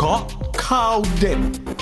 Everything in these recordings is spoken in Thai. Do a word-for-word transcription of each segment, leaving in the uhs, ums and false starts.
าะข่าวเด่น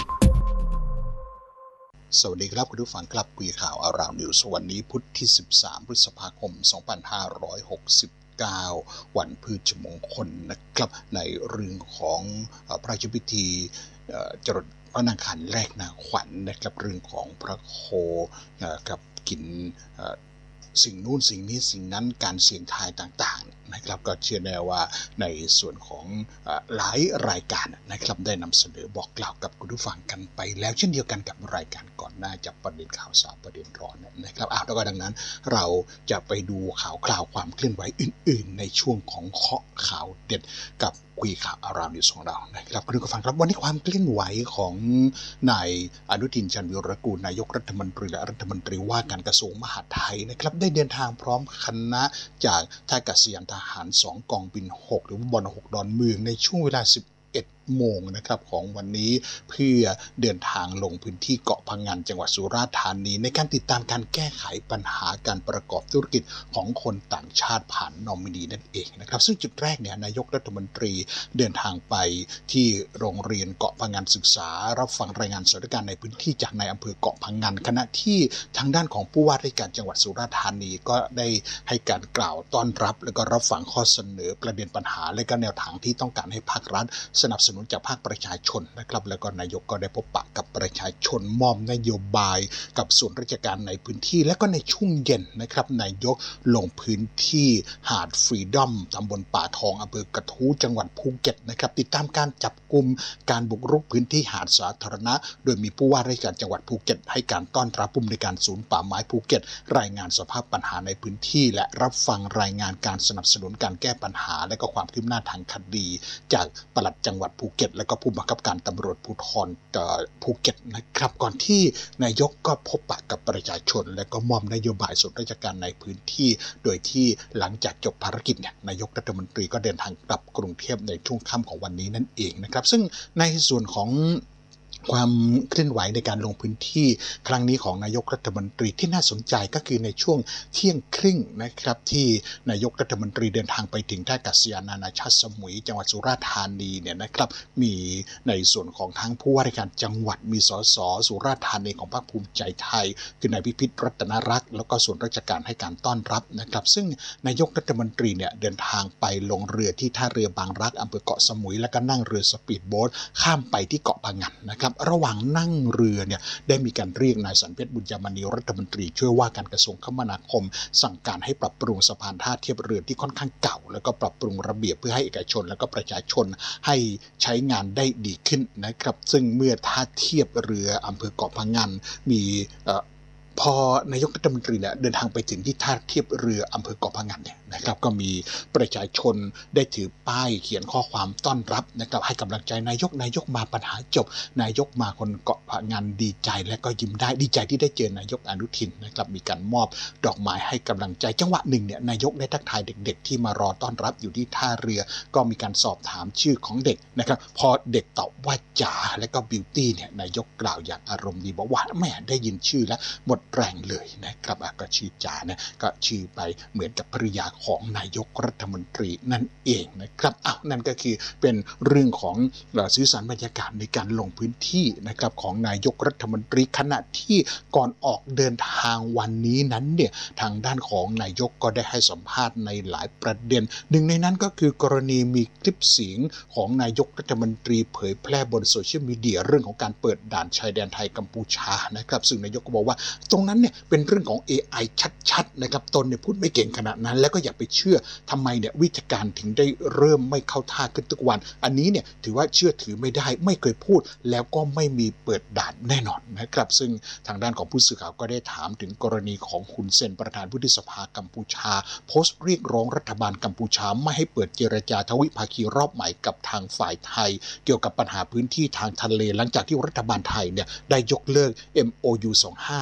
สวัสดีครับคุณผู้ฟังครับคุยข่าวอาราวนิวส์วันนี้พุธที่สิบสามพฤษภาคมสองพันห้าร้อยหกสิบเก้าวันพฤชมงคลนะครับในเรื่องของพระราชพิธีจรดพระนางคันแรกนาขวัญนะครับเรื่องของพระโคกับกินสิ่งนู้นสิ่งนี้สิ่งนั้นการเสี่ยงทายต่างๆนะครับก็เชื่อแน่ว่าในส่วนของหลายรายการนะครับได้นำเสนอบอกกล่าวกับคุณผู้ฟังกันไปแล้วเช่นเดียวกันกับรายการก่อนหน้าจากประเด็นข่าวสารประเด็นร้อนนะครับอ้าวแล้วก็ดังนั้นเราจะไปดูข่าวคราวความเคลื่อนไหวอื่นๆในช่วงของเคาะข่าวเด็ดกับคุยข่าวอารามนิวส์ของเรานะครับคุณผู้ฟังครับวันนี้ความเคลื่อนไหวของนายอนุทินชาญวิรกูลนายกรัฐมนตรีและรัฐมนตรีว่าการกระทรวงมหาดไทยนะครับได้เดินทางพร้อมคณะจากท่าอากาศยานทหารสองกองบินหกหรือว่าบลหกดอนเมืองในช่วงเวลาสิบเอ็ดโมงนะครับของวันนี้เพื่อเดินทางลงพื้นที่เกาะพังงานจังหวัดสุราษฎร์ธานีในการติดตามการแก้ไขปัญหาการประกอบธุรกิจของคนต่างชาติผ่านนอมินีนั่นเองนะครับซึ่งจุดแรกเนี่ยนายกรัฐมนตรีเดินทางไปที่โรงเรียนเกาะพังงานศึกษารับฟังรายงานสถานการณ์ในพื้นที่จากนายอำเภอเกาะพังงานขณะที่ทางด้านของผู้ว่าราชการจังหวัดสุราษฎร์ธานีก็ได้ให้การกล่าวต้อนรับและก็รับฟังข้อเสนอประเด็นปัญหาและก็แนวทางที่ต้องการให้ภาครัฐสนับสนุนจากภาคประชาชนนะครับแล้วก็นายกก็ได้พบปะกับประชาชนมอบนโยบายกับส่วนราชการในพื้นที่และก็ในช่วงเย็นนะครับนายกลงพื้นที่หาดฟรีดอมตำบลป่าทองอำเภอกระทู้จังหวัดภูเก็ตนะครับติดตามการจับกุมการบุกรุกพื้นที่หาดสาธารณะโดยมีผู้ว่าราชการจังหวัดภูเก็ตให้การต้อนรับผู้อำนวยการศูนย์ป่าไม้ภูเก็ตรายงานสภาพปัญหาในพื้นที่และรับฟังรายงานการสนับสนุนการแก้ปัญหาและก็ความคืบหน้าทางคดีจากปลัดจังหวัดภูเก็ตและก็ผู้บังคับการตำรวจภูธรภูเก็ตนะครับก่อนที่นายกก็พบปะกับประชาชนและก็มอบนโยบายส่วนราชการในพื้นที่โดยที่หลังจากจบภารกิจเนี่ยนายกรัฐมนตรีก็เดินทางกลับกรุงเทพในช่วงค่ำของวันนี้นั่นเองนะครับซึ่งในส่วนของความเคลื่อนไหวในการลงพื้นที่ครั้งนี้ของนายกรัฐมนตรีที่น่าสนใจก็คือในช่วงเที่ยงครึ่งนะครับที่นายกรัฐมนตรีเดินทางไปถึงท่าอากาศยานนานาชาติสมุยจังหวัดสุราษฎร์ธานีเนี่ยนะครับมีในส่วนของทั้งผู้ว่าราชการจังหวัดมีสสสุราษฎร์ธานีของพรรคภูมิใจไทยคือนายพิพิธรัตนรักษ์แล้วก็ส่วนราชการให้การต้อนรับนะครับซึ่งนายกรัฐมนตรีเนี่ยเดินทางไปลงเรือที่ท่าเรือบางรักอำเภอเกาะสมุยแล้วก็นั่งเรือสปีดโบ๊ทข้ามไปที่เกาะพังงานนะครับระหว่างนั่งเรือเนี่ยได้มีการเรียกนายสันเพชรบุญยมณีรัฐมนตรีช่วยว่าการกระทรวงคมนาคมสั่งการให้ปรับปรุงสะพานท่าเทียบเรือที่ค่อนข้างเก่าแล้วก็ปรับปรุงระเบียบเพื่อให้เอกชนแล้วก็ประชาชนให้ใช้งานได้ดีขึ้นนะครับซึ่งเมื่อท่าเทียบเรืออำเภอเกาะพังงานมีพอนายกรัฐมนตรีเนี่ยเดินทางไปถึงที่ท่าเทียบเรืออำเภอเกาะพังงานเนี่ยนะครับก็มีประชาชนได้ถือป้ายเขียนข้อความต้อนรับนะครับให้กำลังใจนายกนายกมาปัญหาจบนายกมาคนเกาะพังงานดีใจและก็ยิ้มได้ดีใจที่ได้เจอนายกอนุทินนะครับมีการมอบดอกไม้ให้กำลังใจจังหวะหนึ่งเนี่ยนายกได้ทักทายเด็กๆที่มารอต้อนรับอยู่ที่ท่าเรือก็มีการสอบถามชื่อของเด็กนะครับพอเด็กตอบว่าจ๋าและก็บิวตี้เนี่ยนายกกล่าวอย่างอารมณ์ดีบอกว่าแม่ได้ยินชื่อแล้วหมดแรงเลยนะครับก็ชื่อจ๋าเนี่ยก็ชื่อไปเหมือนกับภริยาของนายกรัฐมนตรีนั่นเองนะครับอ้าวนั่นก็คือเป็นเรื่องของสื่อสารบรรยากาศในการลงพื้นที่นะครับของนายกรัฐมนตรีขณะที่ก่อนออกเดินทางวันนี้นั้นเนี่ยทางด้านของนายกก็ได้ให้สัมภาษณ์ในหลายประเด็นหนึ่งในนั้นก็คือกรณีมีคลิปเสียงของนายกรัฐมนตรีเผยแพร่บนโซเชียลมีเดียเรื่องของการเปิดด่านชายแดนไทยกัมพูชานะครับซึ่งนายกก็บอกว่าตรงนั้นเนี่ยเป็นเรื่องของ เอ ไอ ชัดๆนะครับตนเนี่ยพูดไม่เก่งขนาดนั้นแล้วก็อย่าไปเชื่อทำไมเนี่ยวิธีการถึงได้เริ่มไม่เข้าท่าขึ้นทุกวันอันนี้เนี่ยถือว่าเชื่อถือไม่ได้ไม่เคยพูดแล้วก็ไม่มีเปิดด่านแน่นอนนะครับซึ่งทางด้านของผู้สื่อข่าวก็ได้ถามถึงกรณีของฮุนเซนประธานวุฒิสภากัมพูชาโพสต์เรียกร้องรัฐบาลกัมพูชาไม่ให้เปิดเจรจาทวิภาคีรอบใหม่กับทางฝ่ายไทยเกี่ยวกับปัญหาพื้นที่ทางทะเลหลังจากที่รัฐบาลไทยเนี่ยได้ยกเลิก เอ็ม โอ ยู สองพันห้าร้อยสี่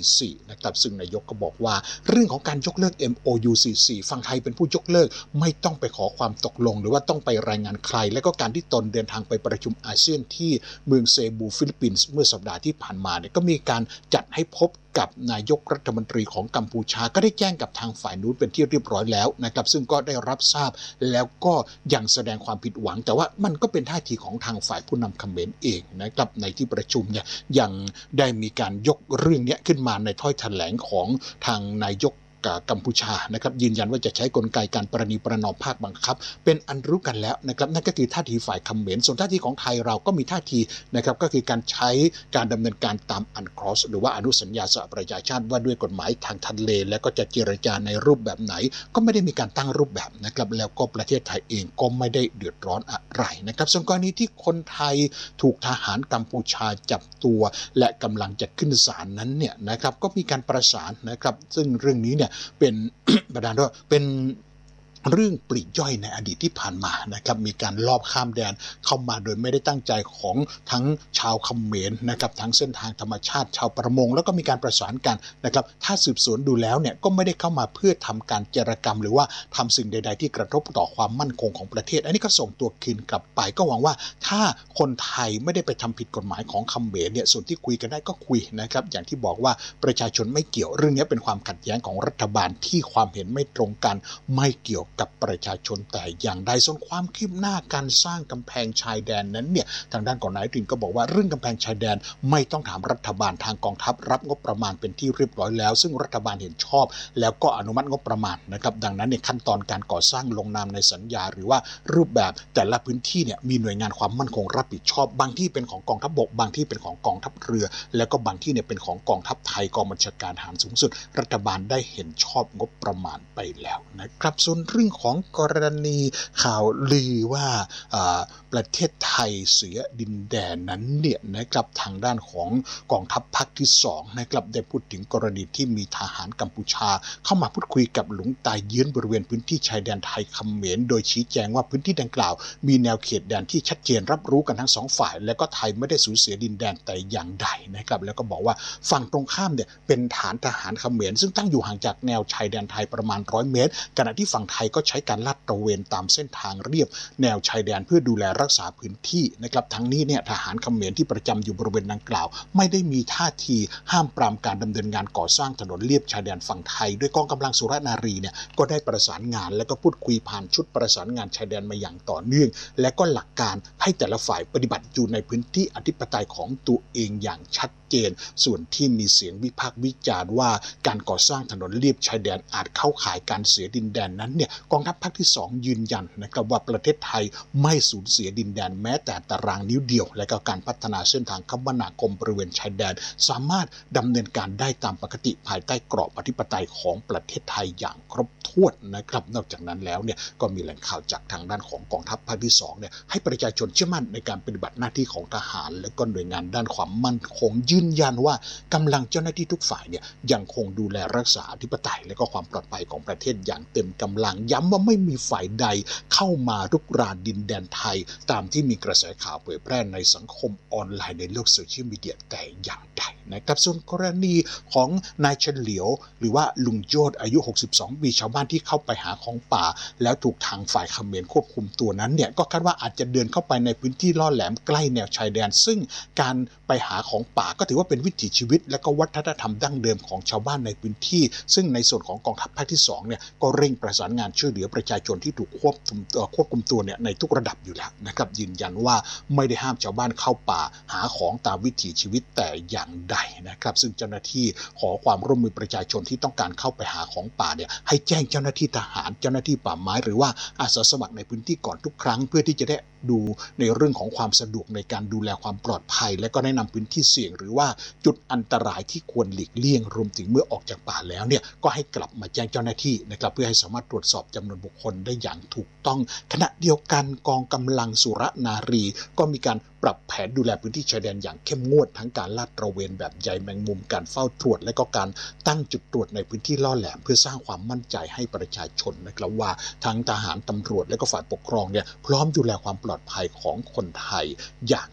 สี่นะครับซึ่งนายกก็บอกว่าเรื่องของการยกเลิก เอ็ม โอ ยู สี่สิบสี่ฝั่งไทยเป็นผู้ยกเลิกไม่ต้องไปขอความตกลงหรือว่าต้องไปรายงานใครและก็การที่ตนเดินทางไปประชุมอาเซียนที่เมืองเซบูฟิลิปปินส์เมื่อสัปดาห์ที่ผ่านมาเนี่ยก็มีการจัดให้พบกับนายกรัฐมนตรีของกัมพูชาก็ได้แจ้งกับทางฝ่ายนู้นเป็นที่เรียบร้อยแล้วนะครับซึ่งก็ได้รับทราบแล้วก็ยังแสดงความผิดหวังแต่ว่ามันก็เป็นท่าทีของทางฝ่ายผู้นำเขมรเองนะครับในที่ประชุมเนี่ยยังได้มีการยกเรื่องนี้ขึ้นมาในถ้อยแถลงของทางนายกกัมพูชานะครับยืนยันว่าจะใช้กลไกการประนีประนอมภาคบังคับเป็นอันรู้กันแล้วนะครับนั่นก็คือท่าทีฝ่ายเขมรส่วนท่าทีของไทยเราก็มีท่าทีนะครับก็คือการใช้การดำเนินการตามอันครอสหรือว่าอนุสัญญาสหประชาชาติว่าด้วยกฎหมายทางทะเลและก็จะเจรจาในรูปแบบไหนก็ไม่ได้มีการตั้งรูปแบบนะครับแล้วก็ประเทศไทยเองก็ไม่ได้เดือดร้อนอะไรนะครับส่วนกรณีที่คนไทยถูกทหารกัมพูชาจับตัวและกำลังจะขึ้นศาลนั้นเนี่ยนะครับก็มีการประสานนะครับซึ่งเรื่องนี้เนี่ยเป็น ประธานว่าเป็นเรื่องปลีกย่อยในอดีตที่ผ่านมานะครับมีการลอบข้ามแดนเข้ามาโดยไม่ได้ตั้งใจของทั้งชาวเขมรนะครับทั้งเส้นทางธรรมชาติชาวประมงแล้วก็มีการประสานกันนะครับถ้าสืบสวนดูแล้วเนี่ยก็ไม่ได้เข้ามาเพื่อทำการเจรกรรมหรือว่าทำสิ่งใดๆที่กระทบต่อความมั่นคงของประเทศอันนี้ก็ส่งตัวคืนกลับไปก็หวังว่าถ้าคนไทยไม่ได้ไปทำผิดกฎหมายของเขมรเนี่ยส่วนที่คุยกันได้ก็คุยนะครับอย่างที่บอกว่าประชาชนไม่เกี่ยวเรื่องนี้เป็นความขัดแย้งของรัฐบาลที่ความเห็นไม่ตรงกันไม่เกี่ยวกับประชาชนแต่อย่างใดส่วนความคืบหน้าการสร้างกำแพงชายแดนนั้นเนี่ยทางด้านของนายตินก็บอกว่าเรื่องกำแพงชายแดนไม่ต้องถามรัฐบาลทางกองทัพรับงบประมาณเป็นที่เรียบร้อยแล้วซึ่งรัฐบาลเห็นชอบแล้วก็อนุมัติงบประมาณนะครับดังนั้นในขั้นตอนการก่อสร้างลงนามในสัญญาหรือว่ารูปแบบแต่ละพื้นที่เนี่ยมีหน่วยงานความมั่นคงรับผิดชอบบางที่เป็นของกองทัพบกบางที่เป็นของกองทัพเรือแล้วก็บางที่เนี่ยเป็นของกองทัพไทยกองบัญชาการทหารสูงสุดรัฐบาลได้เห็นชอบงบประมาณไปแล้วนะครับส่วนเรื่องของกรณีข่าวลือว่าประเทศไทยเสียดินแดนนั้นเนี่ยนะครับทางด้านของกองทัพภาคที่สองนะครับได้พูดถึงกรณีที่มีทหารกัมพูชาเข้ามาพูดคุยกับหลวงตาเยื้อนบริเวณพื้นที่ชายแดนไทยเขมรโดยชี้แจงว่าพื้นที่ดังกล่าวมีแนวเขตแดนที่ชัดเจนรับรู้กันทั้งสองฝ่ายและก็ไทยไม่ได้สูญเสียดินแดนแต่อย่างใดนะครับแล้วก็บอกว่าฝั่งตรงข้ามเนี่ยเป็นฐานทหารเขมรซึ่งตั้งอยู่ห่างจากแนวชายแดนไทยประมาณร้อยเมตรขณะที่ฝั่งไทยก็ใช้การลาดตระเวนตามเส้นทางเรียบแนวชายแดนเพื่อดูแลรักษาพื้นที่นะครับทั้งนี้เนี่ยทหารเขมรที่ประจำอยู่บริเวณดังกล่าวไม่ได้มีท่าทีห้ามปรามการดำเนินงานก่อสร้างถนนเลียบชายแดนฝั่งไทยด้วยกองกำลังสุรนารีเนี่ยก็ได้ประสานงานและก็พูดคุยผ่านชุดประสานงานชายแดนมาอย่างต่อเนื่องและก็หลักการให้แต่ละฝ่ายปฏิบัติอยู่ในพื้นที่อธิปไตยของตัวเองอย่างชัดเจนส่วนที่มีเสียงวิพากษ์วิจารณ์ว่าการก่อสร้างถนนเลียบชายแดนอาจเข้าข่ายการเสียดินแดนนั้นเนี่ยกองทัพภาคที่สองยืนยันนะครับว่าประเทศไทยไม่สูญเสียดินแดนแม้แต่ตารางนิ้วเดียวและก็การพัฒนาเส้นทางคมนาคมบริเวณชายแดนสามารถดำเนินการได้ตามปกติภายใต้กรอบอธิปไตยของประเทศไทยอย่างครบถ้วนนะครับนอกจากนั้นแล้วเนี่ยก็มีแหล่งข่าวจากทางด้านของกองทัพภาคที่สองเนี่ยให้ประชาชนเชื่อมั่นในการปฏิบัติหน้าที่ของทหารและก็หน่วยงานด้านความมั่นคงยืนยันว่ากำลังเจ้าหน้าที่ทุกฝ่ายเนี่ยยังคงดูแลรักษาอธิปไตยและก็ความปลอดภัยของประเทศอย่างเต็มกำลังย้ำว่าไม่มีฝ่ายใดเข้ามารุกรานดินแดนไทยตามที่มีกระแสข่าวเผยแพร่ในสังคมออนไลน์ในโลกโซเชียลมีเดียแต่อย่างใดนะครับส่วนกรณีของนายเฉลียวหรือว่าลุงโยดอายุหกสิบสองปีชาวบ้านที่เข้าไปหาของป่าแล้วถูกทางฝ่ายเขมรควบคุมตัวนั้นเนี่ยก็คาดว่าอาจจะเดินเข้าไปในพื้นที่ล่อแหลมใกล้แนวชายแดนซึ่งการไปหาของป่าก็ถือว่าเป็นวิถีชีวิตและก็วัฒนธรรมดั้งเดิมของชาวบ้านในพื้นที่ซึ่งในส่วนของกองทัพภาคที่สองเนี่ยก็เร่งประสานงานช่วยเหลือประชาชนที่ถูกควบคุมควบคุมตัวเนี่ยในทุกระดับอยู่แล้วนะครับยืนยันว่าไม่ได้ห้ามชาวบ้านเข้าป่าหาของตามวิถีชีวิตแต่อย่างใดนะครับซึ่งเจ้าหน้าที่ขอความร่วมมือประชาชนที่ต้องการเข้าไปหาของป่าเนี่ยให้แจ้งเจ้าหน้าที่ทหารเจ้าหน้าที่ป่าไม้หรือว่าอาสาสมัครในพื้นที่ก่อนทุกครั้งเพื่อที่จะได้ดูในเรื่องของความสะดวกในการดูแลความปลอดภัยและก็แนะนำพื้นที่เสี่ยงหรือว่าจุดอันตรายที่ควรหลีกเลี่ยงรวมถึงเมื่อออกจากป่าแล้วเนี่ยก็ให้กลับมาแจ้งเจ้าหน้าที่นะครับเพื่อให้สามารถตรวจสอบจำนวนบุคคลได้อย่างถูกต้องขณะเดียวกันกองกำลังสุรนารีก็มีการปรับแผนดูแลพื้นที่ชายแดนอย่างเข้มงวดทั้งการลาดตระเวนแบบใยแมงมุมการเฝ้าตรวจและก็การตั้งจุดตรวจในพื้นที่ล่อแหลมเพื่อสร้างความมั่นใจให้ประชาชนนะครับว่าทั้งทหารตำรวจและก็ฝ่ายปกครองเนี่ยพร้อมดูแลความปลอดภัยของคนไทยอย่าง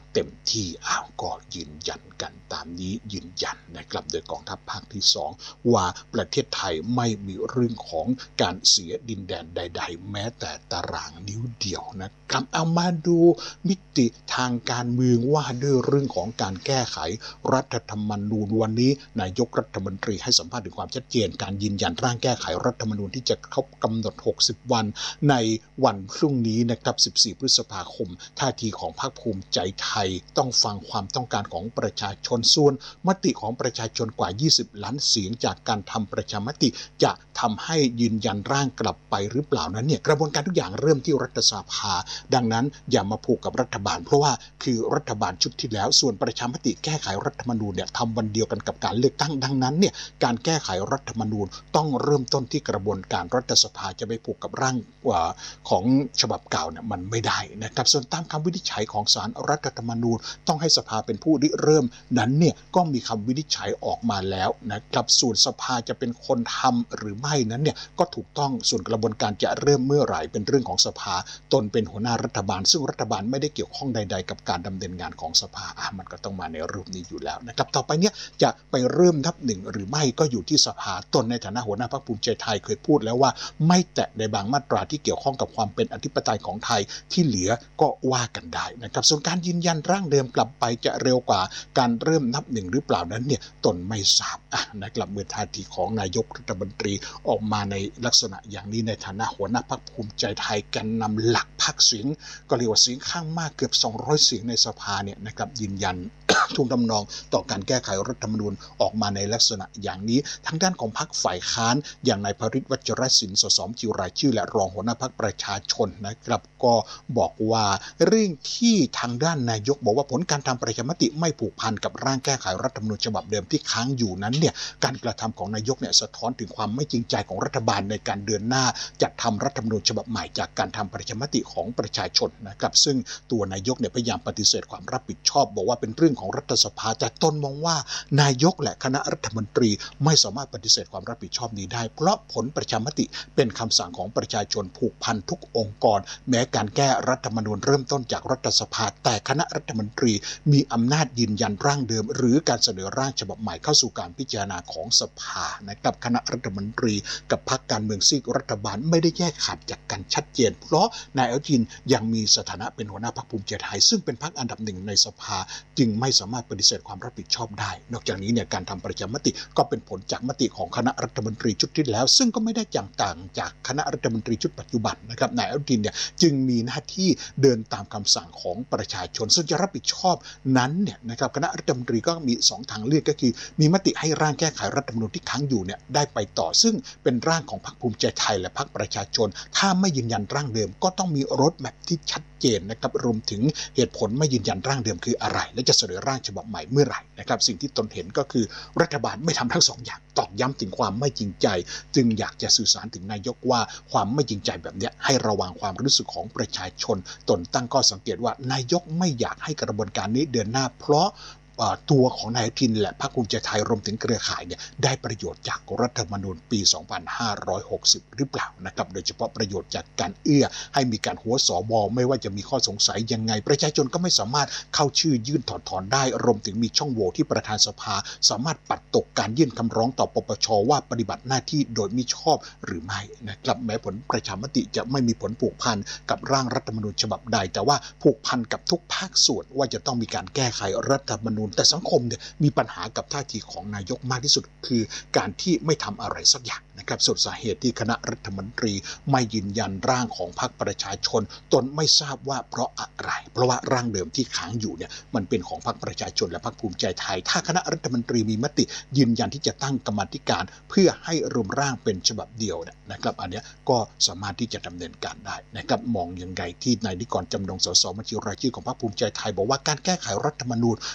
เต็มที่อ้าวก็ยืนยันกันตามนี้ยืนยันนะครับโดยกองทัพภาคที่สองว่าประเทศไทยไม่มีเรื่องของการเสียดินแดนใดๆแม้แต่ตารางนิ้วเดียวนะครับเอามาดูมิติทางการเมืองว่าด้วยเรื่องของการแก้ไขรัฐธรรมนูญวันนี้นายกรัฐมนตรีให้สัมภาษณ์ถึงความชัดเจนการยืนยันร่างแก้ไขรัฐธรรมนูญที่จะครบกำหนดหกสิบวันในวันพรุ่งนี้นะครับสิบสี่พฤษภาคมท่าทีของพรรคภูมิใจไทยต้องฟังความต้องการของประชาชนส่วนมติของประชาชนกว่ายี่สิบล้านเสียงจากการทำประชามติจะทำให้ยืนยันร่างกลับไปหรือเปล่านั้นเนี่ยกระบวนการทุกอย่างเริ่มที่รัฐสภาดังนั้นอย่ามาผูกกับรัฐบาลเพราะว่าคือรัฐบาลชุดที่แล้วส่วนประชามติแก้ไขรัฐธรรมนูญเนี่ยทำวันเดียวกันกับการเลือกตั้งดังนั้นเนี่ยการแก้ไขรัฐธรรมนูญต้องเริ่มต้นที่กระบวนการรัฐสภาจะไปผูกกับร่างของฉบับเก่าเนี่ยมันไม่ได้นะครับส่วนตามคำวินิจฉัยของศาลรัฐธรรมนูญต้องให้สภาเป็นผู้ริเริ่มนั้นเนี่ยก็มีคำวินิจฉัยออกมาแล้วนะครับส่วนสภาจะเป็นคนทำหรือไม่นั้นเนี่ยก็ถูกต้องส่วนกระบวนการจะเริ่มเมื่อไหร่เป็นเรื่องของสภาตนเป็นหัวหน้ารัฐบาลซึ่งรัฐบาลไม่ได้เกี่ยวข้องใดๆกับการดำเนินงานของสภาอ่ะมันก็ต้องมาในรูปนี้อยู่แล้วนะครับต่อไปเนี่ยจะไปเริ่มนับหนึ่งหรือไม่ก็อยู่ที่สภาตนในฐานะหัวหน้าพรรคภูมิใจไทยเคยพูดแล้วว่าไม่แตะในบางมาตราที่เกี่ยวข้องกับความเป็นอธิปไตยของไทยที่เหลือก็ว่ากันได้นะครับส่วนการยืนยันร่างเดิมกลับไปจะเร็วกว่าการเริ่มนับหนึ่งหรือเปล่านั้นเนี่ยตนไม่ทราบอ่ะนะครับเมื่อท่าทีของนายกรัฐมนตรีออกมาในลักษณะอย่างนี้ในฐานะหัวหน้าพรรคภูมิใจไทยแกนนำหลักพรรคเสียงก็เรียกว่าเสียงข้างมากเกือบสองร้อยเสียงในสภาเนี่ยนะครับยืนยัน ทุ่งทำนองต่อการแก้ไขรัฐธรรมนูญออกมาในลักษณะอย่างนี้ทางด้านของพรรคฝ่ายค้านอย่างนายพริตวัชรศิลป์สสจิวรายชื่อและรองหัวหน้าพรรคประชาชนนะครับก็บอกว่าเรื่องที่ทางด้านนายกบอกว่าผลการทำประชามติไม่ผูกพันกับร่างแก้ไขรัฐธรรมนูญฉบับเดิมที่ค้างอยู่นั้นเนี่ยการกระทำของนายกเนี่ยสะท้อนถึงความไม่จริงใจของรัฐบาลในการเดินหน้าจัดทำรัฐธรรมนูญฉบับใหม่จากการทำประชามติของประชาชนนะครับซึ่งตัวนายกเนี่ยพยายามปฏิเสธความรับผิดชอบบอกว่าเป็นเรื่องของรัฐสภาแต่ตนมองว่านายกและคณะรัฐมนตรีไม่สามารถปฏิเสธความรับผิดชอบนี้ได้เพราะผลประชามติเป็นคำสั่งของประชาชนผูกพันทุกองค์กรแม้การแก้รัฐธรรมนูญเริ่มต้นจากรัฐสภาแต่คณะรัฐมนตรีมีอำนาจยืนยันร่างเดิมหรือการเสนอร่างฉบับใหม่เข้าสู่การพิจารณาของสภานะครับคณะรัฐมนตรีกับพรรคการเมืองซีกรัฐบาลไม่ได้แยกขาดจากกันชัดเจนเพราะนายอนุทินยังมีสถานะเป็นหัวหน้าพรรคภูมิใจไทยซึ่งเป็นพรรคอันดับหนึ่งในสภาจึงไม่สามารถปฏิเสธความรับผิดชอบได้นอกจากนี้เนี่ยการทำประชามติก็เป็นผลจากมติของคณะรัฐมนตรีชุดที่แล้วซึ่งก็ไม่ได้ต่างจากคณะรัฐมนตรีชุดปัจจุบันนะครับนายอนุทินเนี่ยจึงมีหน้าที่เดินตามคำสั่งของประชาชนซึ่งจะรับผิดชอบนั้นเนี่ยนะครับคณะรัฐมนตรีก็มีสองทางเลือกก็คือมีมติให้ร่างแก้ไขรัฐธรรมนูญที่ค้างอยู่เนี่ยได้ไปต่อซึ่งเป็นร่างของพรรคภูมิใจไทยและพรรคประชาชนถ้าไม่ยืนยันร่างเดิมก็ต้องมีรถแมพที่ชัดเจนนะครับรวมถึงเหตุผลไม่ยืนยันร่างเดิมคืออะไรและจะเสนอร่างฉบับใหม่เมื่อไหร่นะครับสิ่งที่ตนเห็นก็คือรัฐบาลไม่ทำทั้งสองอย่างตอกย้ำถึงความไม่จริงใจจึงอยากจะสื่อสารถึงนายกว่าความไม่จริงใจแบบนี้ให้ระวังความรู้สึกของประชาชนตนตั้งข้อสังเกตว่านายกไม่อยากให้กระบวนการนี้เดินหน้าเพราะตัวของนายอนุทินและพรรคภูมิใจไทยรวมถึงเครือข่ายเนี่ยได้ประโยชน์จากรัฐธรรมนูญปีสองพันห้าร้อยหกสิบหรือเปล่านะครับโดยเฉพาะประโยชน์จากการเอื้อให้มีการหัวสวไม่ว่าจะมีข้อสงสัยยังไงประชาชนก็ไม่สามารถเข้าชื่อยื่นถอดถอนได้รวมถึงมีช่องโหว่ที่ประธานสภาสามารถปัดตกการยื่นคำร้องต่อปปชว่าปฏิบัติหน้าที่โดยมิชอบหรือไม่นะครับแม้ผลประชามติจะไม่มีผลผูกพันกับร่างรัฐธรรมนูญฉบับใดแต่ว่าผูกพันกับทุกภาคส่วนว่าจะต้องมีการแก้ไขรัฐธรรมนูญแต่สังคมเนี่ยมีปัญหากับท่าทีของนายกมากที่สุดคือการที่ไม่ทำอะไรสักอย่างนะครับส่วนสาเหตุที่คณะรัฐมนตรีไม่ยืนยันร่างของพรรคประชาชนตนไม่ทราบว่าเพราะอะไรเพราะว่าร่างเดิมที่ค้างอยู่เนี่ยมันเป็นของพรรคประชาชนและพรรคภูมิใจไทยถ้าคณะรัฐมนตรีมีมติยืนยันที่จะตั้งกรรมาธิการเพื่อให้รวมร่างเป็นฉบับเดียวเนี่ยนะครับอันนี้ก็สามารถที่จะดำเนินการได้นะครับมองยังไงที่นายนิกรจำนงสสบัญชีรายชื่อของพรรคภูมิใจไทยบอกว่าการแก้ไขรัฐธรรมนูญยังไม่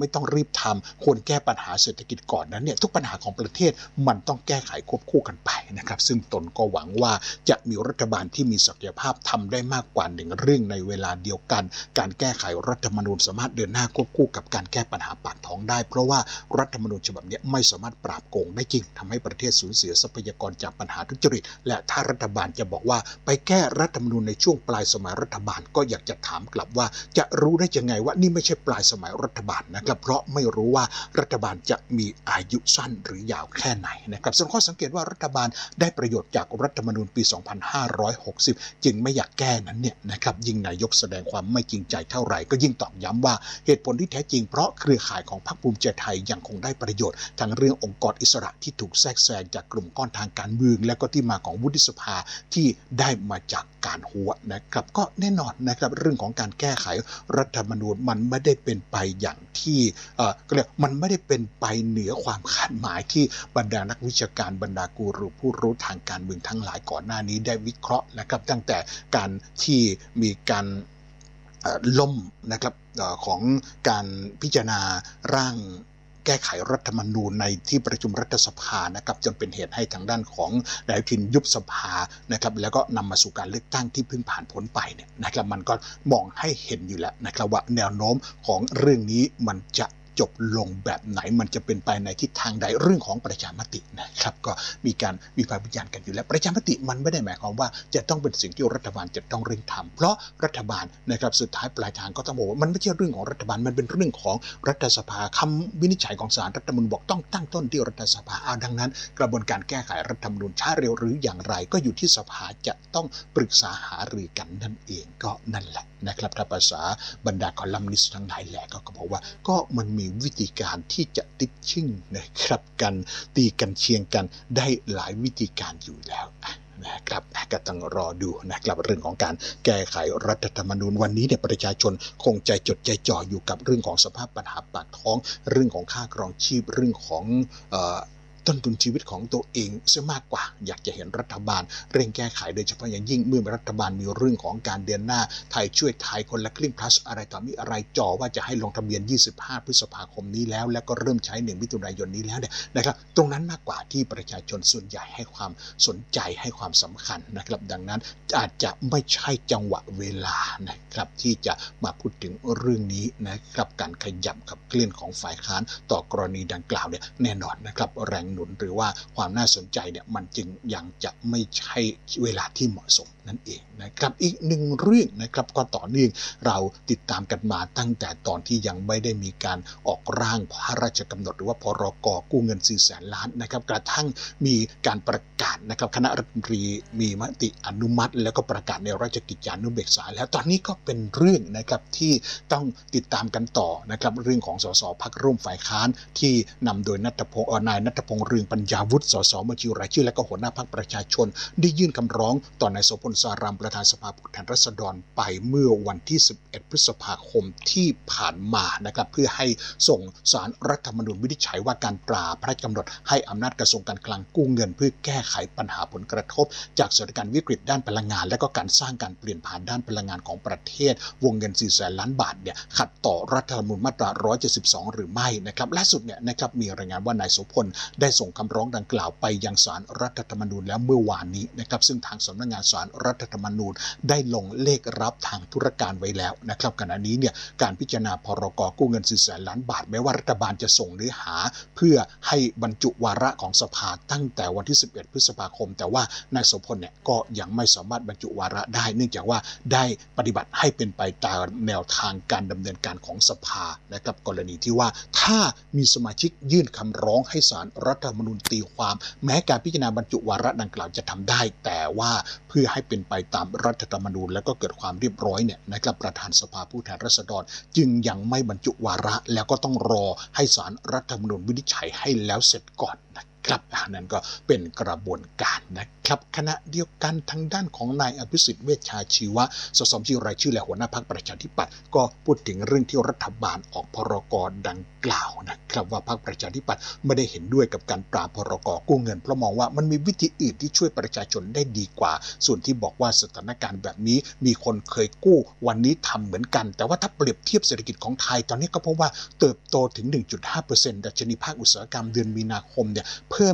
ไม่ต้องรีบทำควรแก้ปัญหาเศรษฐกิจก่อนนั้นเนี่ยทุกปัญหาของประเทศมันต้องแก้ไขควบคู่กันไปนะครับซึ่งตนก็หวังว่าจะมีรัฐบาลที่มีศักยภาพทำได้มากกว่าหนึ่งเรื่องในเวลาเดียวกันการแก้ไขรัฐธรรมนูญสามารถเดินหน้าควบคู่กับการแก้ปัญหาปากท้องได้เพราะว่ารัฐธรรมนูญฉบับนี้ไม่สามารถปราบโกงได้จริงทำให้ประเทศสูญเสียทรัพยากรจากปัญหาทุจริตและถ้ารัฐบาลจะบอกว่าไปแก้รัฐธรรมนูญในช่วงปลายสมัยรัฐบาลก็อยากจะถามกลับว่าจะรู้ได้ยังไงว่านี่ไม่ใช่ปลายสมัยรัฐบาลนะครับเพราะไม่รู้ว่ารัฐบาลจะมีอายุสั้นหรือยาวแค่ไหนนะครับส่วนข้อสังเกตว่ารัฐบาลได้ประโยชน์จากรัฐธรรมนูญปี สองพันห้าร้อยหกสิบ จึงไม่อยากแก้นั้นเนี่ยนะครับยิ่งนายกแสดงความไม่จริงใจเท่าไหร่ก็ยิ่งตอกย้ำว่าเหตุผลที่แท้จริงเพราะเครือข่ายของพรรคภูมิใจไทยยังคงได้ประโยชน์ทั้งเรื่ององค์กรอิสระที่ถูกแทรกแซงจากกลุ่มก้อนทางการเมืองและก็ที่มาของวุฒิสภาที่ได้มาจากการหัวนะครับก็แน่นอนนะครับเรื่องของการแก้ไขรัฐธรรมนูญมันไม่ได้เป็นไปอย่างที่เอ่อก็เรียกมันไม่ได้เป็นไปเหนือความคาดหมายที่บรรดานักวิชาการบรรดากูรูผู้รู้ทางการเมืองทั้งหลายก่อนหน้านี้ได้วิเคราะห์นะครับตั้งแต่การที่มีการล่มนะครับของการพิจารณาร่างแก้ไขรัฐธรรมนูญในที่ประชุมรัฐสภานะครับจนเป็นเหตุให้ทางด้านของนายอนุทินยุบสภานะครับแล้วก็นำมาสู่การเลือกตั้งที่เพิ่งผ่านพ้นไปเนี่ยนะครับมันก็มองให้เห็นอยู่แล้วนะครับว่าแนวโน้มของเรื่องนี้มันจะจบลงแบบไหนมันจะเป็นไปในทิศทางใดเรื่องของประชามตินะครับก็มีการวิพากษ์วิจารณ์กันอยู่แล้วประชามติมันไม่ได้หมายความว่าจะต้องเป็นสิ่งที่รัฐบาลจะต้องเร่งทำเพราะรัฐบาลนะครับสุดท้ายปลายทางก็ต้องบอกว่ามันไม่ใช่เรื่องของรัฐบาลมันเป็นเรื่องของรัฐสภาคำวินิจฉัยของศาลรัฐธรรมนูญบอกต้องตั้งต้นที่รัฐสภาเอาดังนั้นกระบวนการแก้ไขรัฐธรรมนูญช้าเร็วหรืออย่างไรก็อยู่ที่สภาจะต้องปรึกษาหารือกันนั่นเองก็นั่นแหละนะครับถ้าภาษาบรรดาคอลัมนิสต์ทั้งหลายแหละก็บอกว่าก็มันมีวิธีการที่จะติดชิ่งนะครับกันตีกันเชียงกันได้หลายวิธีการอยู่แล้วนะครับก็ต้องรอดูนะครับเรื่องของการแก้ไขรัฐธรรมนูญวันนี้เนี่ยประชาชนคงใจจดใจจ่ออยู่กับเรื่องของสภาพปัญหาปากท้องเรื่องของค่าครองชีพเรื่องของเอ่อต้นทุนชีวิตของตัวเองเสียมากกว่าอยากจะเห็นรัฐบาลเร่งแก้ไขโดยเฉพาะอย่างยิ่งเมื่อรัฐบาลมีเรื่องของการเดินหน้าไทยช่วยไทยคนละครึ่ง plus อะไรต่อมีอะไรจ่อว่าจะให้ลงทะเบียนยี่สิบห้าพฤษภาคมนี้แล้วแล้วก็เริ่มใช้หนึ่งมิถุนายนนี้แล้วเนี่ยนะครับตรงนั้นมากกว่าที่ประชาชนส่วนใหญ่ให้ความสนใจให้ความสำคัญนะครับดังนั้นอาจจะไม่ใช่จังหวะเวลานะครับที่จะมาพูดถึงเรื่องนี้นะครับการขยับขับเคลื่อนของฝ่ายค้านต่อกรณีดังกล่าวเนี่ยแน่นอนนะครับแรงหนุนหรือว่าความน่าสนใจเนี่ยมันจึงยังจะไม่ใช่เวลาที่เหมาะสมนั่นเองนะครับอีกหนึ่งเรื่องนะครับก็ต่อเนื่องเราติดตามกันมาตั้งแต่ตอนที่ยังไม่ได้มีการออกร่างพระราชกำหนดหรือว่าพรก.กู้เงินสี่แสนล้านนะครับกระทั่งมีการประกาศนะครับคณะรัฐมนตรีมีมติอนุมัติแล้วก็ประกาศในราชกิจจานุเบกษาแล้วตอนนี้ก็เป็นเรื่องนะครับที่ต้องติดตามกันต่อนะครับเรื่องของสสพรรคร่วมฝ่ายค้านที่นำโดยณัฐพงศ์นายณัฐพงศ์เรืองปัญญาวุฒิสสบัญชีรายชื่อและก็หัวหน้าพรรคประชาชนได้ยื่นคำร้องต่อนายโสพลสารามประธานสภาผู้แทนราษฎรไปเมื่อวันที่สิบเอ็ดพฤษภาคมที่ผ่านมานะครับเพื่อให้ส่งศาลรัฐธรรมนูญวินิจฉัยว่าการตราพระราชกำหนดให้อำนาจกระทรวงการคลังกู้เงินเพื่อแก้ไขปัญหาผลกระทบจากสถานการณ์วิกฤตด้านพลังงานและก็การสร้างการเปลี่ยนผ่านด้านพลังงานของประเทศวงเงินสี่แสนล้านบาทเนี่ยขัดต่อรัฐธรรมนูญมาตราหนึ่งร้อยเจ็ดสิบสองหรือไม่นะครับล่าสุดเนี่ยนะครับมีรายงานว่านายโสพลได้ส่งคำร้องดังกล่าวไปยังศาลรัฐธรรมนูญแล้วเมื่อวานนี้นะครับซึ่งทางสำนักงานศาลรัฐธรรมนูญได้ลงเลขรับทางธุรการไว้แล้วนะครับขณะนี้เนี่ยการพิจารณาพรก.กู้เงินสี่แสนล้านบาทแม้ว่ารัฐบาลจะส่งเนื้อหาเพื่อให้บรรจุวาระของสภาตั้งแต่วันที่สิบเอ็ดพฤษภาคมแต่ว่านายโสพลเนี่ยก็ยังไม่สามารถบรรจุวาระได้เนื่องจากว่าได้ปฏิบัติให้เป็นไปตามแนวทางการดำเนินการของสภานะครับกรณีที่ว่าถ้ามีสมาชิกยื่นคำร้องให้ศาลรัฐธรรมนูญตีความแม้การพิจารณาบรรจุวาระดังกล่าวจะทำได้แต่ว่าเพื่อให้เป็นไปตามรัฐธรรมนูญแล้วก็เกิดความเรียบร้อยเนี่ยนะครับประธานสภาผู้แทนราษฎรจึงยังไม่บรรจุวาระแล้วก็ต้องรอให้ศาลรัฐธรรมนูญวินิจฉัยให้แล้วเสร็จก่อนนะนะครับนั่นก็เป็นกระบวนการนะครับขณะเดียวกันทางด้านของนายอภิสิทธิ์เวชชาชีวะสสบัญชีรายชื่อและหัวหน้าพรรคประชาธิปัตย์ก็พูดถึงเรื่องที่รัฐบาลออกพรกดังกล่าวนะครับว่าพรรคประชาธิปัตย์ไม่ได้เห็นด้วยกับการปราบพรกกู้เงินเพราะมองว่ามันมีวิธีอื่นที่ช่วยประชาชนได้ดีกว่าส่วนที่บอกว่าสถานการณ์แบบนี้มีคนเคยกู้วันนี้ทำเหมือนกันแต่ว่าถ้าเปรียบเทียบเศรษฐกิจของไทยตอนนี้ก็พบว่าเติบโตถึง หนึ่งจุดห้าเปอร์เซ็นต์ ดัชนีภาคอุตสาหกรรมเดือนมีนาคมเนี่ยเพิ่